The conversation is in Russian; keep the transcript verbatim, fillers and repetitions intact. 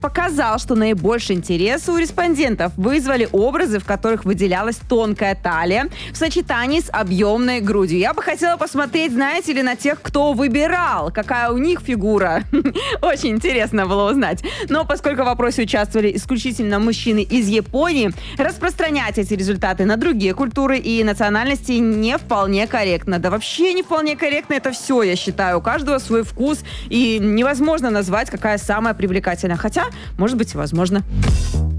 показал, что наибольший интерес у респондентов вызвали образы, в которых выделялась тонкая талия в сочетании с объемной грудью. Я бы хотела посмотреть, знаете ли, на тех, кто выбирал, какая у них фигура. Очень интересно было узнать. Но поскольку в вопросе участвовали исключительно мужчины из Японии, распространять эти результаты на другие культуры и национальности не вполне корректно. Да вообще не вполне корректно это все, я считаю. У каждого свой вкус, и невозможно назвать, какая самая привлекательная. Хотя, может быть, и возможно.